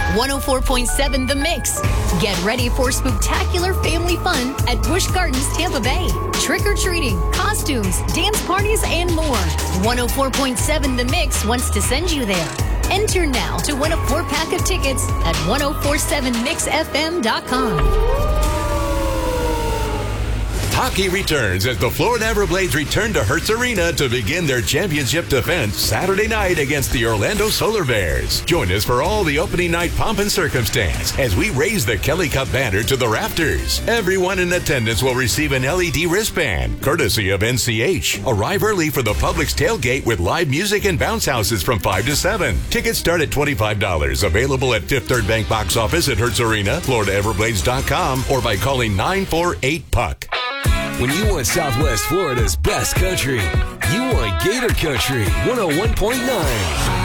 104.7 The Mix. Get ready for spectacular family fun at Busch Gardens, Tampa Bay. Trick-or-treating, costumes, dance parties, and more. 104.7 The Mix wants to send you there. Enter now to win a 4-pack of tickets at 1047mixfm.com. Hockey returns as the Florida Everblades return to Hertz Arena to begin their championship defense Saturday night against the Orlando Solar Bears. Join us for all the opening night pomp and circumstance as we raise the Kelly Cup banner to the rafters. Everyone in attendance will receive an LED wristband, courtesy of NCH. Arrive early for the Publix tailgate with live music and bounce houses from 5 to 7. Tickets start at $25. Available at Fifth Third Bank box office at Hertz Arena, FloridaEverblades.com, or by calling 948-PUCK. When you want Southwest Florida's best country, you want Gator Country 101.9.